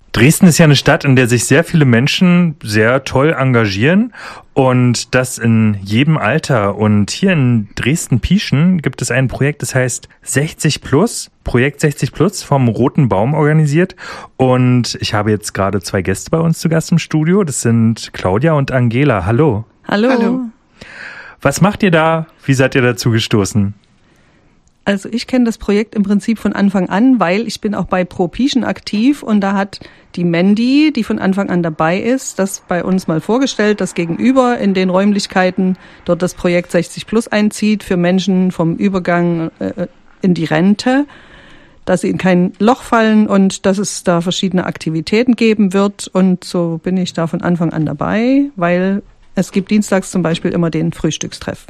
Dresden ist ja eine Stadt, in der sich sehr viele Menschen sehr toll engagieren und das in jedem Alter. Und hier in Dresden-Pieschen gibt es ein Projekt, das heißt 60 Plus, Projekt 60 Plus vom Roten Baum organisiert. Und ich habe jetzt gerade 2 Gäste bei uns zu Gast im Studio. Das sind Claudia und Angela. Hallo. Hallo. Was macht ihr da? Wie seid ihr dazu gestoßen? Also ich kenne das Projekt im Prinzip von Anfang an, weil ich bin auch bei Pro Pieschen aktiv und da hat die Mandy, die von Anfang an dabei ist, das bei uns mal vorgestellt, dass gegenüber in den Räumlichkeiten dort das Projekt 60 Plus einzieht für Menschen vom Übergang in die Rente, dass sie in kein Loch fallen und dass es da verschiedene Aktivitäten geben wird. Und so bin ich da von Anfang an dabei, weil es gibt dienstags zum Beispiel immer den Frühstückstreff.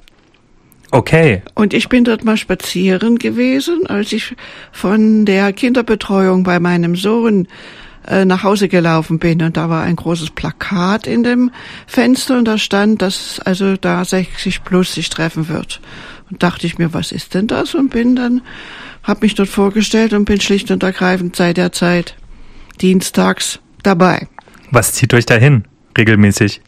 Okay. Und ich bin dort mal spazieren gewesen, als ich von der Kinderbetreuung bei meinem Sohn nach Hause gelaufen bin. Und da war ein großes Plakat in dem Fenster und da stand, dass also da 60 Plus sich treffen wird. Und dachte ich mir, was ist denn das? Und habe mich dort vorgestellt und bin schlicht und ergreifend seit der Zeit dienstags dabei. Was zieht euch dahin regelmäßig?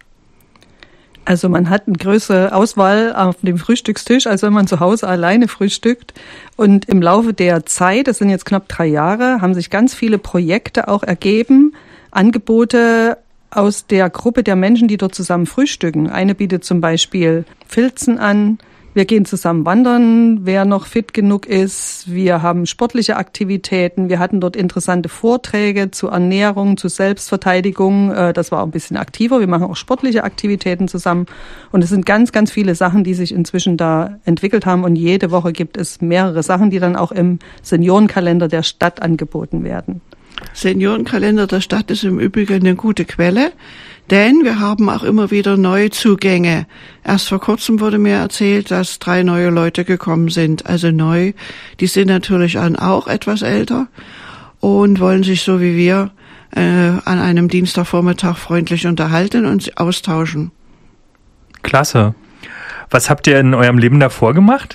Also man hat eine größere Auswahl auf dem Frühstückstisch, als wenn man zu Hause alleine frühstückt. Und im Laufe der Zeit, das sind jetzt knapp 3 Jahre, haben sich ganz viele Projekte auch ergeben, Angebote aus der Gruppe der Menschen, die dort zusammen frühstücken. Eine bietet zum Beispiel Filzen an. Wir gehen zusammen wandern, wer noch fit genug ist. Wir haben sportliche Aktivitäten. Wir hatten dort interessante Vorträge zu Ernährung, zu Selbstverteidigung. Das war auch ein bisschen aktiver. Wir machen auch sportliche Aktivitäten zusammen. Und es sind ganz, ganz viele Sachen, die sich inzwischen da entwickelt haben. Und jede Woche gibt es mehrere Sachen, die dann auch im Seniorenkalender der Stadt angeboten werden. Seniorenkalender der Stadt ist im Übrigen eine gute Quelle, denn wir haben auch immer wieder neue Zugänge. Erst vor kurzem wurde mir erzählt, dass 3 neue Leute gekommen sind, also neu. Die sind natürlich auch etwas älter und wollen sich so wie wir an einem Dienstagvormittag freundlich unterhalten und austauschen. Klasse. Was habt ihr in eurem Leben davor gemacht?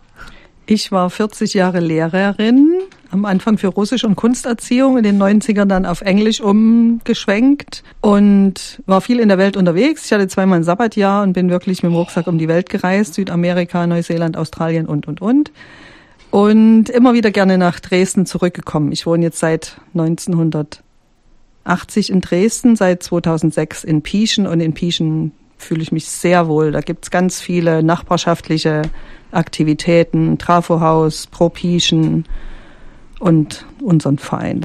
Ich war 40 Jahre Lehrerin, am Anfang für Russisch- und Kunsterziehung, in den 90ern dann auf Englisch umgeschwenkt und war viel in der Welt unterwegs. Ich hatte 2-mal ein Sabbatjahr und bin wirklich mit dem Rucksack um die Welt gereist, Südamerika, Neuseeland, Australien und. Und immer wieder gerne nach Dresden zurückgekommen. Ich wohne jetzt seit 1980 in Dresden, seit 2006 in Pieschen und in Pieschen fühle ich mich sehr wohl. Da gibt's ganz viele nachbarschaftliche Aktivitäten, Trafohaus, Pro Pieschen und unseren Verein.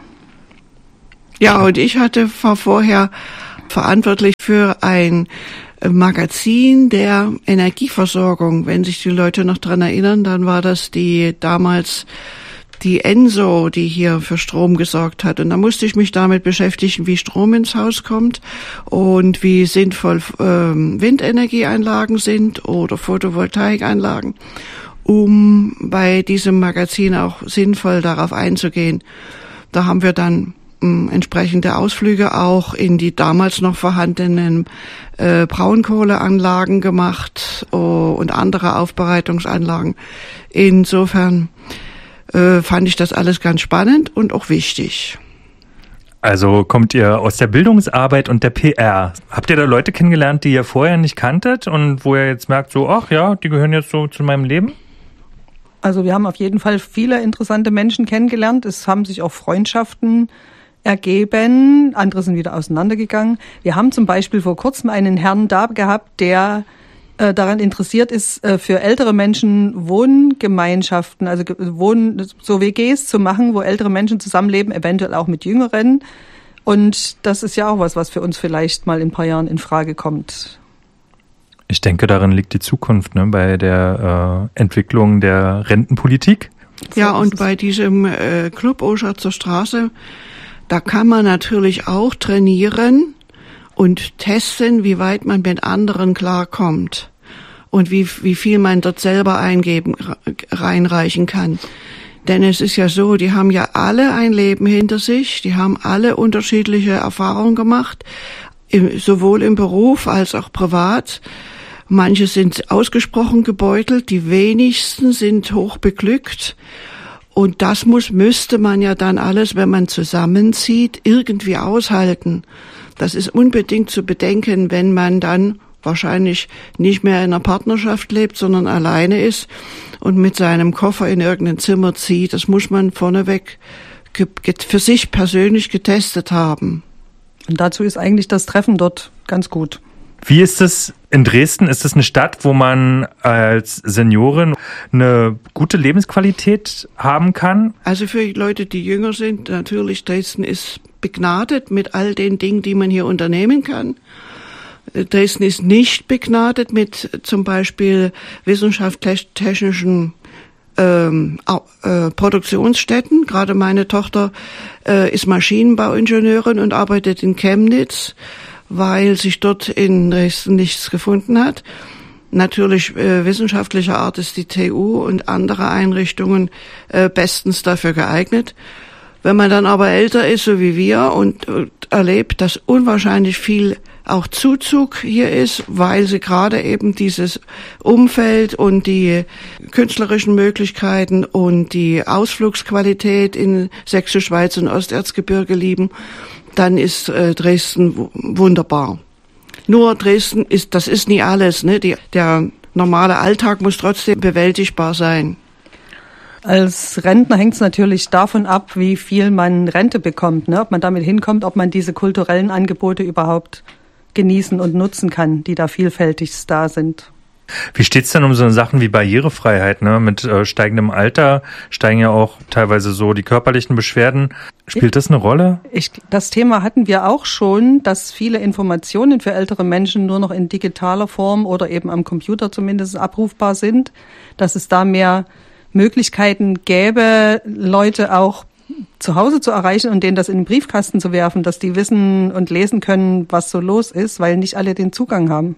Ja, und ich war vorher verantwortlich für ein Magazin der Energieversorgung. Wenn sich die Leute noch dran erinnern, dann war das damals die Enso, die hier für Strom gesorgt hat. Und da musste ich mich damit beschäftigen, wie Strom ins Haus kommt und wie sinnvoll Windenergieanlagen sind oder Photovoltaikanlagen, um bei diesem Magazin auch sinnvoll darauf einzugehen. Da haben wir dann entsprechende Ausflüge auch in die damals noch vorhandenen Braunkohleanlagen gemacht und andere Aufbereitungsanlagen. Insofern fand ich das alles ganz spannend und auch wichtig. Also kommt ihr aus der Bildungsarbeit und der PR. Habt ihr da Leute kennengelernt, die ihr vorher nicht kanntet und wo ihr jetzt merkt, so, ach ja, die gehören jetzt so zu meinem Leben? Also wir haben auf jeden Fall viele interessante Menschen kennengelernt. Es haben sich auch Freundschaften ergeben. Andere sind wieder auseinandergegangen. Wir haben zum Beispiel vor kurzem einen Herrn da gehabt, der daran interessiert ist, für ältere Menschen Wohngemeinschaften, also so WGs zu machen, wo ältere Menschen zusammenleben, eventuell auch mit Jüngeren. Und das ist ja auch was für uns vielleicht mal in ein paar Jahren in Frage kommt. Ich denke, darin liegt die Zukunft, ne, bei der Entwicklung der Rentenpolitik. Ja, und bei diesem Club Oschatzer Straße, da kann man natürlich auch trainieren und testen, wie weit man mit anderen klarkommt und wie viel man dort selber reinreichen kann. Denn es ist ja so, die haben ja alle ein Leben hinter sich, die haben alle unterschiedliche Erfahrungen gemacht, sowohl im Beruf als auch privat. Manche sind ausgesprochen gebeutelt, die wenigsten sind hochbeglückt. Und das müsste man ja dann alles, wenn man zusammenzieht, irgendwie aushalten. Das ist unbedingt zu bedenken, wenn man dann wahrscheinlich nicht mehr in einer Partnerschaft lebt, sondern alleine ist und mit seinem Koffer in irgendein Zimmer zieht. Das muss man vorneweg für sich persönlich getestet haben. Und dazu ist eigentlich das Treffen dort ganz gut. Wie ist es in Dresden? Ist es eine Stadt, wo man als Seniorin eine gute Lebensqualität haben kann? Also für Leute, die jünger sind, natürlich, Dresden ist begnadet mit all den Dingen, die man hier unternehmen kann. Dresden ist nicht begnadet mit zum Beispiel wissenschaftlich-technischen Produktionsstätten. Gerade meine Tochter ist Maschinenbauingenieurin und arbeitet in Chemnitz, weil sich dort in Dresden nichts gefunden hat. Natürlich wissenschaftlicher Art ist die TU und andere Einrichtungen bestens dafür geeignet. Wenn man dann aber älter ist, so wie wir, und erlebt, dass unwahrscheinlich viel auch Zuzug hier ist, weil sie gerade eben dieses Umfeld und die künstlerischen Möglichkeiten und die Ausflugsqualität in Sächsische Schweiz und Osterzgebirge lieben, dann ist Dresden wunderbar. Nur Dresden das ist nie alles, ne? Der normale Alltag muss trotzdem bewältigbar sein. Als Rentner hängt es natürlich davon ab, wie viel man Rente bekommt, ne? Ob man damit hinkommt, ob man diese kulturellen Angebote überhaupt genießen und nutzen kann, die da vielfältig da sind. Wie steht's denn um so Sachen wie Barrierefreiheit? Ne? Mit steigendem Alter steigen ja auch teilweise so die körperlichen Beschwerden. Spielt das eine Rolle? Das Thema hatten wir auch schon, dass viele Informationen für ältere Menschen nur noch in digitaler Form oder eben am Computer zumindest abrufbar sind, dass es da mehr Möglichkeiten gäbe, Leute auch zu Hause zu erreichen und denen das in den Briefkasten zu werfen, dass die wissen und lesen können, was so los ist, weil nicht alle den Zugang haben.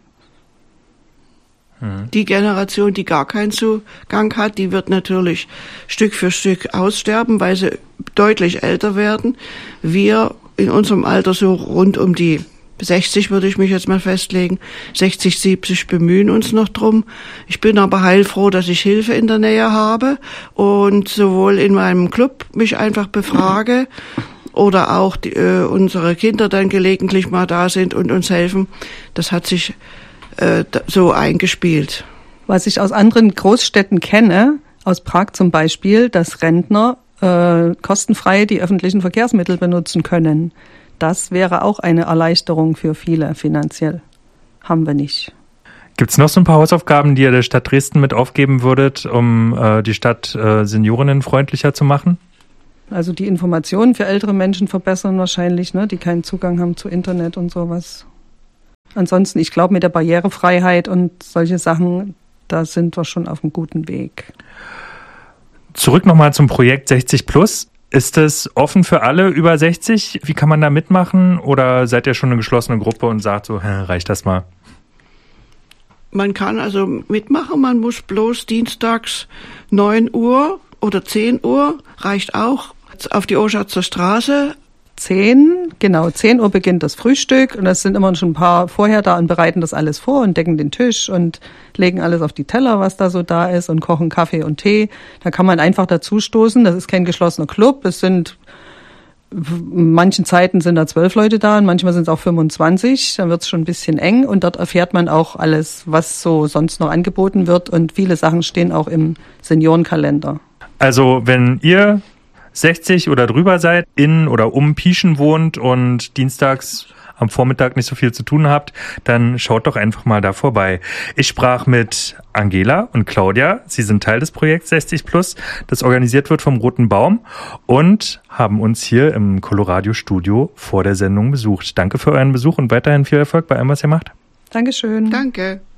Die Generation, die gar keinen Zugang hat, die wird natürlich Stück für Stück aussterben, weil sie deutlich älter werden. Wir in unserem Alter so rund um die 60 würde ich mich jetzt mal festlegen, 60, 70 bemühen uns noch drum. Ich bin aber heilfroh, dass ich Hilfe in der Nähe habe und sowohl in meinem Club mich einfach befrage oder auch unsere Kinder dann gelegentlich mal da sind und uns helfen. Das hat sich so eingespielt. Was ich aus anderen Großstädten kenne, aus Prag zum Beispiel, dass Rentner kostenfrei die öffentlichen Verkehrsmittel benutzen können. Das wäre auch eine Erleichterung für viele finanziell. Haben wir nicht. Gibt es noch so ein paar Hausaufgaben, die ihr der Stadt Dresden mit aufgeben würdet, um die Stadt seniorinnenfreundlicher zu machen? Also die Informationen für ältere Menschen verbessern wahrscheinlich, ne, die keinen Zugang haben zu Internet und sowas. Ansonsten, ich glaube, mit der Barrierefreiheit und solche Sachen, da sind wir schon auf einem guten Weg. Zurück nochmal zum Projekt 60+. Ist es offen für alle über 60? Wie kann man da mitmachen? Oder seid ihr schon eine geschlossene Gruppe und sagt so, reicht das mal? Man kann also mitmachen, man muss bloß dienstags 9 Uhr oder 10 Uhr, reicht auch, auf die Oschatzer Straße. 10 Uhr beginnt das Frühstück und es sind immer schon ein paar vorher da und bereiten das alles vor und decken den Tisch und legen alles auf die Teller, was da so da ist und kochen Kaffee und Tee. Da kann man einfach dazu stoßen. Das ist kein geschlossener Club. In manchen Zeiten sind da 12 Leute da und manchmal sind es auch 25. Dann wird es schon ein bisschen eng und dort erfährt man auch alles, was so sonst noch angeboten wird und viele Sachen stehen auch im Seniorenkalender. Also wenn ihr 60 oder drüber seid, in oder um Pieschen wohnt und dienstags am Vormittag nicht so viel zu tun habt, dann schaut doch einfach mal da vorbei. Ich sprach mit Angela und Claudia. Sie sind Teil des Projekts 60+, das organisiert wird vom Roten Baum und haben uns hier im Coloradio-Studio vor der Sendung besucht. Danke für euren Besuch und weiterhin viel Erfolg bei allem, was ihr macht. Dankeschön. Danke.